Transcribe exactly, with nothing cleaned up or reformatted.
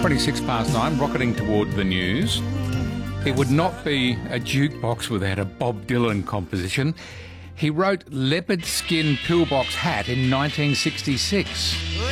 twenty-six past nine, rocketing toward the news. It would not be a jukebox without a Bob Dylan composition. He wrote Leopard Skin Pillbox Hat in nineteen sixty-six.